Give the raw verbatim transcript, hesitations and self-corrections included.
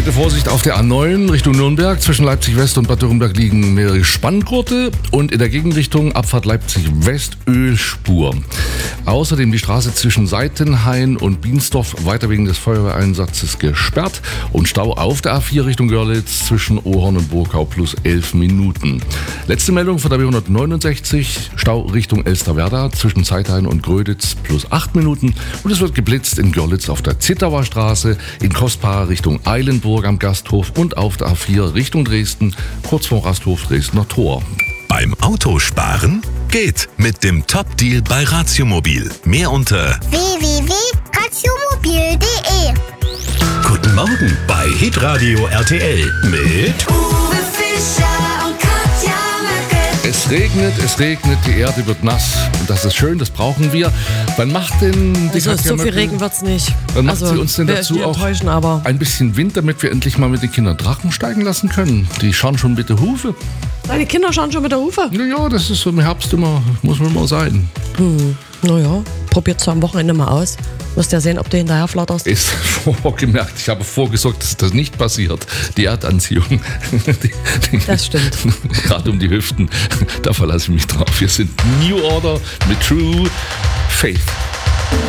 Bitte Vorsicht auf der A neun Richtung Nürnberg. Zwischen Leipzig West und Bad Dürrenberg liegen mehrere Spanngurte und in der Gegenrichtung Abfahrt Leipzig West Ölspur. Außerdem die Straße zwischen Seitenhain und Biensdorf weiter wegen des Feuerwehreinsatzes gesperrt und Stau auf der A vier Richtung Görlitz zwischen Ohorn und Burgau plus elf Minuten. Letzte Meldung von der B hundertneunundsechzig, Stau Richtung Elsterwerda zwischen Zeithain und Gröditz plus acht Minuten und es wird geblitzt in Görlitz auf der Zittauer Straße, in Kospa Richtung Eilenburg am Gasthof und auf der A vier Richtung Dresden, kurz vor Rasthof Dresdner Tor. Beim Autosparen geht mit dem Top-Deal bei Ratiomobil. Mehr unter w w w punkt ratiomobil punkt de. Guten Morgen bei Hitradio R T L mit Uwe Fischer und Katja Möcke. Es regnet, es regnet, die Erde wird nass und das ist schön, das brauchen wir. Wann macht denn die Also Katja so viel Möckel, Regen wird's nicht. wann macht also, sie uns denn will dazu ich nicht auch enttäuschen, aber ein bisschen Wind, damit wir endlich mal mit den Kindern Drachen steigen lassen können? Die schauen schon bitte Hufe. deine Kinder schauen schon mit der Hufe. Ja, ja, das ist so im Herbst immer, muss man mal sein. Hm, naja, probiert's am Wochenende mal aus. Musst ja sehen, ob du hinterher flatterst. Ist vorgemerkt, ich habe vorgesorgt, dass das nicht passiert. Die Erdanziehung. Die, die, Das stimmt. Gerade um die Hüften, da verlasse ich mich drauf. Wir sind New Order mit True Faith.